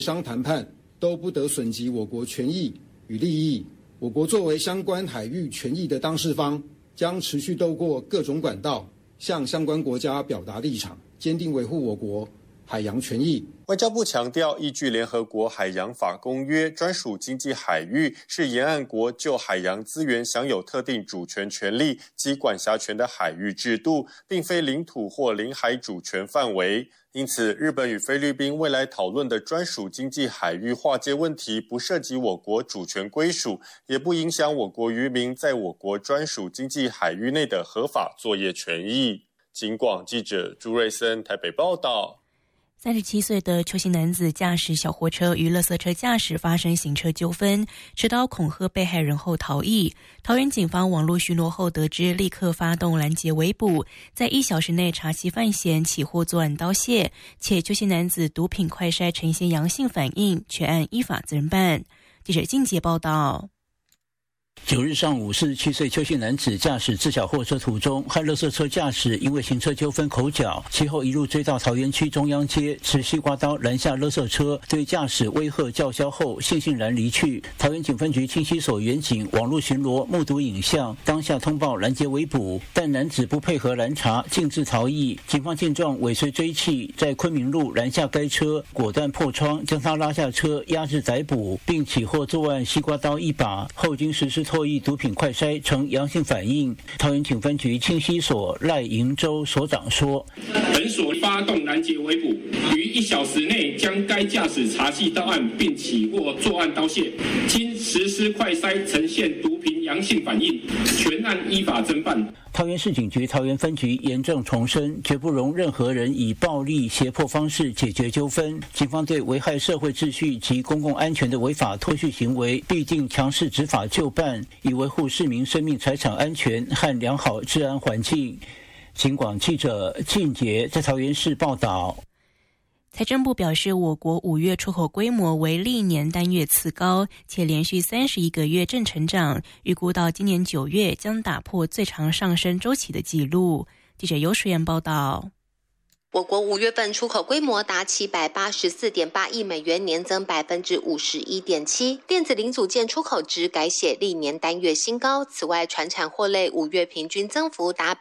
商谈判都不得损及我国权益与利益。我国作为相关海域权益的当事方，将持续透过各种管道向相关国家表达立场，坚定维护我国海洋权益。 外交部强调，依据联合国海洋法公约，专属经济海域是沿岸国就海洋资源享有特定主权权利及管辖权的海域制度，并非领土或领海主权范围。因此，日本与菲律宾未来讨论的专属经济海域划界问题，不涉及我国主权归属，也不影响我国渔民在我国专属经济海域内的合法作业权益。警广记者朱瑞森台北报道。 37岁的邱姓男子驾驶小货车与垃圾车驾驶发生行车纠纷，持刀恐吓被害人后逃逸。桃园警方网络巡逻后得知，立刻发动拦截围捕，在1小时内查其犯嫌，起获作案刀械，且邱姓男子毒品快筛呈现阳性反应，全案依法责任办。记者靳杰报道。 9日上午，47岁邱姓男子驾驶自小货车途中，和垃圾车驾驶因为行车纠纷口角，其后一路追到桃园区中央街，持西瓜刀拦下垃圾车，对驾驶威吓叫嚣后，悻然离去。桃园警分局清溪所员警网络巡逻，目睹影像，当下通报拦截围捕，但男子不配合拦查，径自逃逸。警方见状尾随追弃，在昆明路拦下该车，果断破窗将他拉下车，押至逮捕，并起获作案西瓜刀1把，后经实施唾液毒品快筛呈阳性反应。桃园警分局清溪所赖营洲所长说， 本所发动拦截围捕，于1小时内将该驾驶查缉到案，并起获作案刀械，经实施快筛呈现毒品阳性反应，全案依法侦办。 桃园市警局桃园分局严正重申，绝不容任何人以暴力胁迫方式解决纠纷。警方对危害社会秩序及公共安全的违法脱序行为，必定强势执法就办，以维护市民生命财产安全和良好治安环境。警广记者靳杰在桃园市报道。 财政部表示，我国5月出口规模为历年单月次高，且连续31个月正成长，预估到今年9月将打破最长上升周期的纪录。记者尤水燕报道。 我国5月份出口规模达784.8亿美元，年增51.7%。电子零组件出口值改写历年单月新高。此外，传产货类5月平均增幅达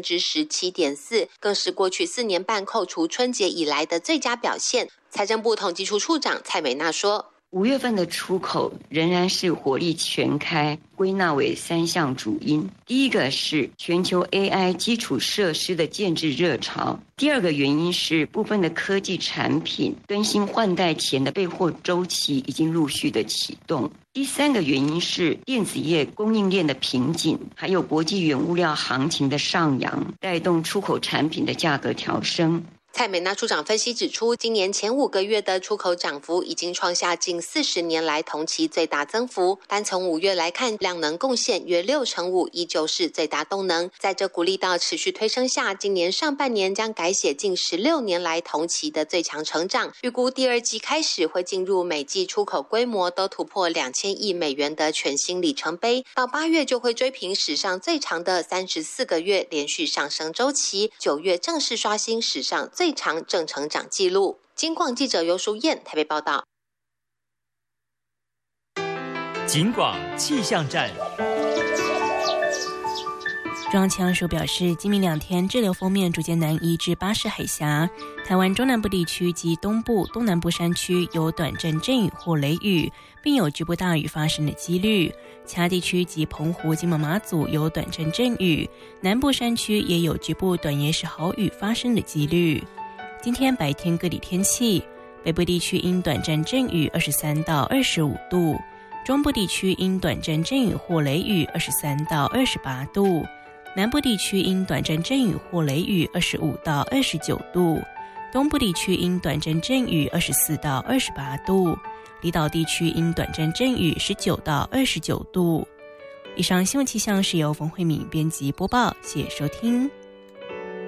17.4%，更是过去4年半扣除春节以来的最佳表现。财政部统计处处长蔡美娜说 ，5月份的出口仍然是火力全开，归纳为3项主因。第一个是全球 AI 基础设施的建制热潮，第二个原因是部分的科技产品更新换代前的备货周期已经陆续的启动，第三个原因是电子业供应链的瓶颈，还有国际原物料行情的上扬，带动出口产品的价格调升。 蔡美娜处长分析指出，今年前5个月的出口涨幅已经创下近40年来同期最大增幅，单从5月来看，量能贡献约65%，依旧是最大动能。在这鼓励到持续推升下，今年上半年将改写近16年来同期的最强成长，预估第2季开始会进入每季出口规模都突破2000亿美元的全新里程碑，到8月就会追平史上最长的34个月连续上升周期，9月正式刷新史上最长正成长纪录。金广记者尤淑燕台北报道。 警广气象站。 中央气象署表示，今明2天滞留锋面逐渐南移至巴士海峡，台湾中南部地区及东部、东南部山区有短暂阵雨或雷雨，并有局部大雨发生的几率。其他地区及澎湖、金门、马祖有短暂阵雨，南部山区也有局部短延时豪雨发生的几率。今天白天各地天气，北部地区因短暂阵雨23到25度，中部地区因短暂阵雨或雷雨23到28度，南部地区因短暂阵雨或雷雨25到29度，东部地区因短暂阵雨24到28度，离岛地区因短暂阵雨19到29度。以上新闻气象是由冯慧敏编辑播报，谢谢收听。